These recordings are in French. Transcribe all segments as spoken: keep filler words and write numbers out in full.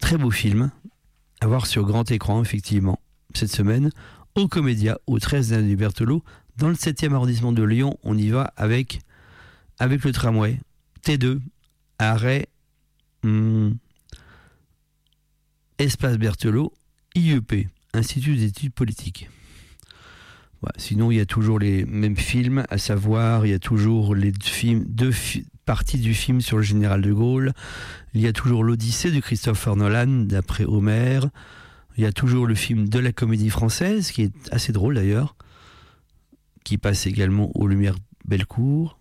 très beau film à voir sur grand écran, effectivement, cette semaine, au Comédia, au treize avenue Berthelot, dans le septième arrondissement de Lyon. On y va avec, avec le tramway, T deux, arrêt, hum, Espace Berthelot, I E P, Institut d'études politiques. Voilà. Sinon, il y a toujours les mêmes films, à savoir, il y a toujours les films, deux fi- parties du film sur le général de Gaulle. Il y a toujours l'Odyssée de Christopher Nolan, d'après Homer. Il y a toujours le film de la Comédie Française, qui est assez drôle d'ailleurs, qui passe également aux Lumières Bellecour.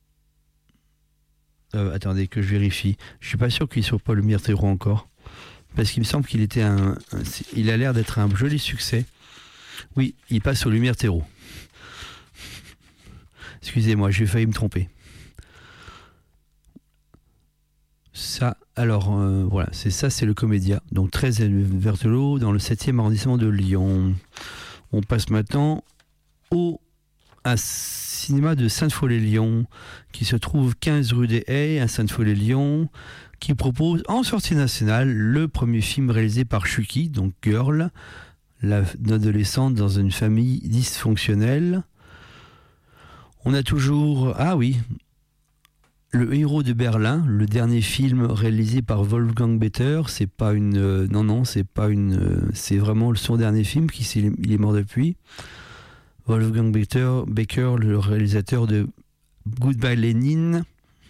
Euh, attendez que je vérifie. Je suis pas sûr qu'il soit pas Lumière Terreau encore, parce qu'il me semble qu'il était un, un il a l'air d'être un joli succès. Oui, il passe aux Lumières Terreau. Excusez-moi, j'ai failli me tromper. Ça, alors, euh, voilà, c'est ça, c'est le Comédia. Donc, treize avenue Berthelot, dans le septième arrondissement de Lyon. On passe maintenant au un cinéma de Sainte-Foy-les-Lyons, qui se trouve quinze rue des Haies, à Sainte-Foy-les-Lyons, qui propose en sortie nationale le premier film réalisé par Chucky, donc Girl, la, une adolescente dans une famille dysfonctionnelle. On a toujours, ah oui, Le Héros de Berlin, le dernier film réalisé par Wolfgang Better. C'est pas une, euh, non non, c'est pas une, euh, c'est vraiment son dernier film, qui il est mort depuis. Wolfgang Becker, Becker, le réalisateur de Goodbye Lenin,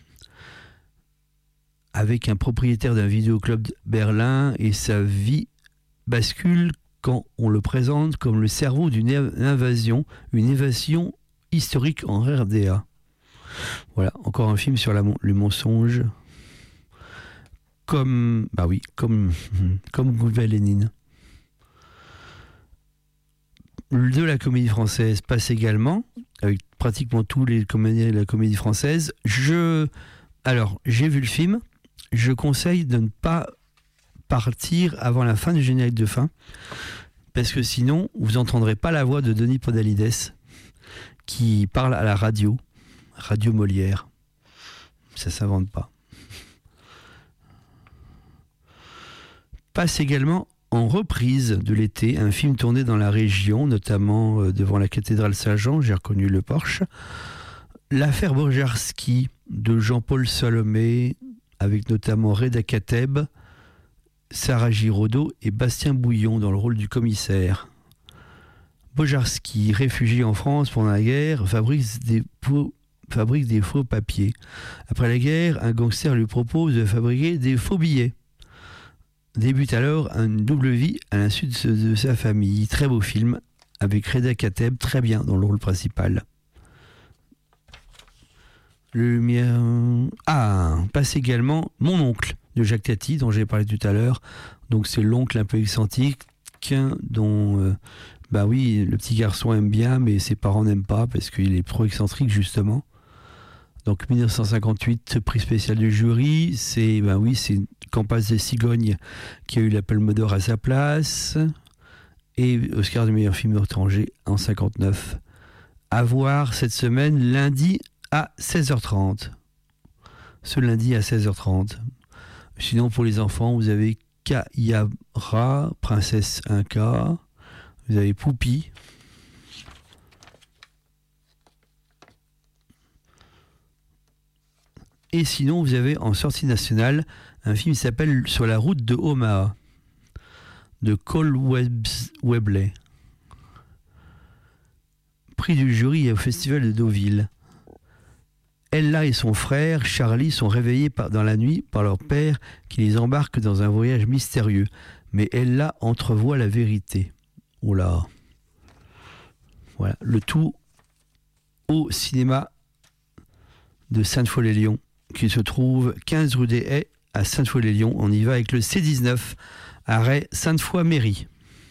avec un propriétaire d'un vidéoclub de Berlin, et sa vie bascule quand on le présente comme le cerveau d'une invasion, une évasion historique en R D A. Voilà, encore un film sur la, le mensonge, comme, bah oui, comme, comme Goodbye Lenin. De la Comédie Française passe également, avec pratiquement tous les comédiens de la Comédie Française. Je, alors, j'ai vu le film. Je conseille de ne pas partir avant la fin du générique de fin, parce que sinon, vous n'entendrez pas la voix de Denis Podalides, qui parle à la radio, Radio Molière. Ça ne s'invente pas. Passe également en reprise de l'été, un film tourné dans la région, notamment euh, devant la cathédrale Saint-Jean, j'ai reconnu le Porsche. L'affaire Bojarski de Jean-Paul Salomé, avec notamment Reda Kateb, Sarah Giraudot et Bastien Bouillon dans le rôle du commissaire. Bojarski, réfugié en France pendant la guerre, fabrique des, faux, fabrique des faux papiers. Après la guerre, un gangster lui propose de fabriquer des faux billets. Débute alors une double vie à l'insu de, de sa famille. Très beau film, avec Reda Kateb très bien dans le rôle principal. Le lumière... Ah, passe également Mon oncle de Jacques Tati, dont j'ai parlé tout à l'heure. Donc c'est l'oncle un peu excentrique, dont, euh, bah oui, le petit garçon aime bien, mais ses parents n'aiment pas, parce qu'il est trop excentrique, justement. Donc dix-neuf cent cinquante-huit, prix spécial du jury, c'est, ben oui, c'est Quand passe des cigognes qui a eu la Palme d'Or à sa place, et Oscar du meilleur film étranger en cinquante-neuf. À voir cette semaine, lundi à seize heures trente. Ce lundi à seize heures trente. Sinon, pour les enfants, vous avez Kayara, Princesse Inca, vous avez Poupi. Et sinon, vous avez en sortie nationale un film qui s'appelle Sur la route de Omaha, de Cole Webley. Prix du jury au Festival de Deauville. Ella et son frère, Charlie, sont réveillés par, dans la nuit par leur père qui les embarque dans un voyage mystérieux. Mais Ella entrevoit la vérité. Oh là. Voilà. Le tout au cinéma de Sainte-Foy-les-Lyons, qui se trouve quinze rue des Haies à Sainte-Foy-les-Lyons. On y va avec le C dix-neuf, arrêt Sainte-Foy-Mairie.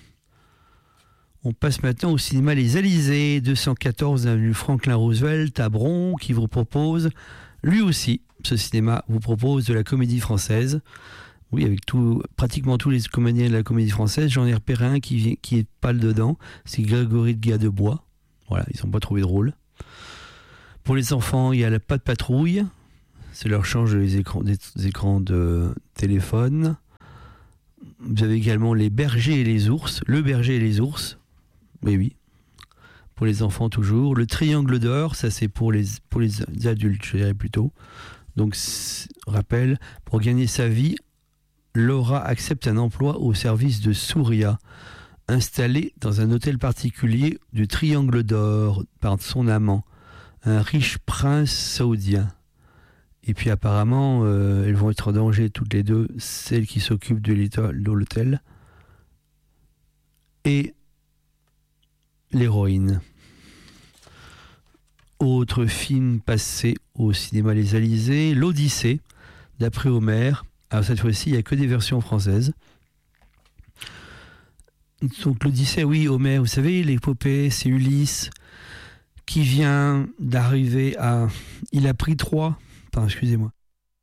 On passe maintenant au cinéma Les Alizés, deux cent quatorze avenue Franklin Roosevelt à Bron, qui vous propose, lui aussi, ce cinéma vous propose de la comédie française. Oui, avec tout, pratiquement tous les comédiens de la comédie française. J'en ai repéré un qui, qui est pâle dedans, c'est Grégory de Gadebois. Voilà, ils n'ont pas trouvé drôle. Pour les enfants, il y a la Pas de patrouille. C'est leur change des écrans, des écrans de téléphone. Vous avez également les bergers et les ours. Le berger et les ours. Oui, oui. Pour les enfants toujours. Le triangle d'or, ça c'est pour les, pour les adultes, je dirais plutôt. Donc, rappel, pour gagner sa vie, Laura accepte un emploi au service de Souria, installé dans un hôtel particulier du Triangle d'Or par son amant, un riche prince saoudien. Et puis apparemment, euh, elles vont être en danger toutes les deux, celle qui s'occupe de, de l'hôtel et l'héroïne. Autre film passé au cinéma Les Alizés, l'Odyssée, d'après Homère. Alors cette fois-ci, il n'y a que des versions françaises. Donc l'Odyssée, oui, Homère, vous savez, l'épopée, c'est Ulysse qui vient d'arriver à... Il a pris Troie. Pardon, excusez-moi.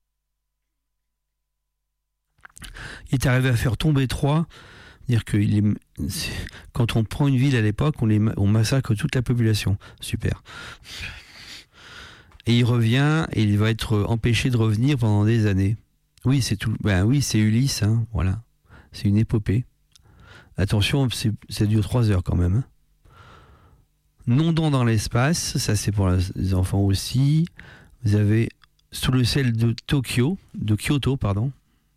Il est arrivé à faire tomber Troie. Dire que il est, quand on prend une ville à l'époque, on, les, on massacre toute la population. Super. Et il revient et il va être empêché de revenir pendant des années. Oui, c'est tout. Ben oui, c'est Ulysse. Hein, voilà. C'est une épopée. Attention, c'est, ça dure trois heures quand même. Hein. Non-don dans l'espace, ça c'est pour les enfants aussi. Vous avez Sous le ciel de Tokyo, de Kyoto, pardon,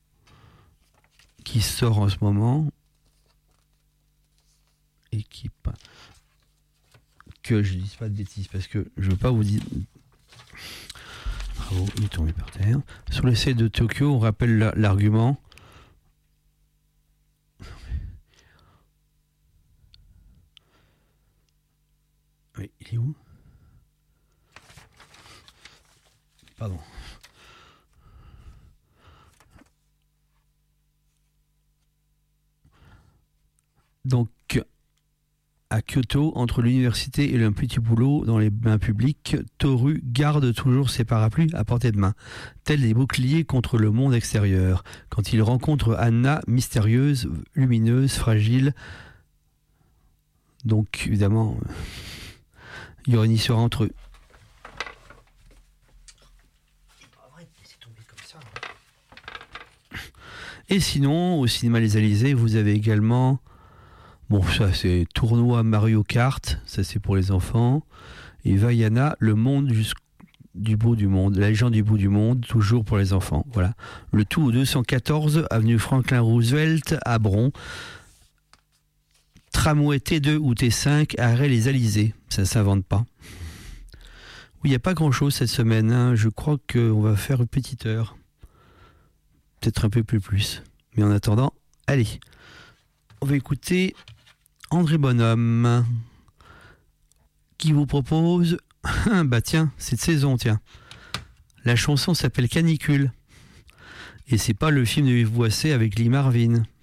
qui sort en ce moment. Équipe. Que je ne dise pas de bêtises parce que je ne veux pas vous dire. Bravo, il est tombé par terre. Sur le ciel de Tokyo, on rappelle la, l'argument. Oui, il est où? Pardon. Donc, à Kyoto, entre l'université et un petit boulot dans les bains publics, Toru garde toujours ses parapluies à portée de main, tels des boucliers contre le monde extérieur. Quand il rencontre Anna, mystérieuse, lumineuse, fragile, donc évidemment, il y aura une histoire entre eux. Et sinon, au cinéma Les Alizés, vous avez également... Bon, ça c'est tournoi Mario Kart, ça c'est pour les enfants. Et Vaiana, le monde du bout du monde, la légende du bout du monde, toujours pour les enfants. Voilà. Le tout au deux cent quatorze, avenue Franklin Roosevelt, à Bron. Tramway T deux ou T cinq, arrêt Les Alizés. Ça ne s'invente pas. Oui, il n'y a pas grand-chose cette semaine. Hein. Je crois qu'on va faire une petite heure. Peut-être un peu plus plus. Mais en attendant, allez. On va écouter... André Bonhomme qui vous propose bah tiens, cette saison, tiens. La chanson s'appelle Canicule. Et c'est pas le film de Yves Boisset avec Lee Marvin.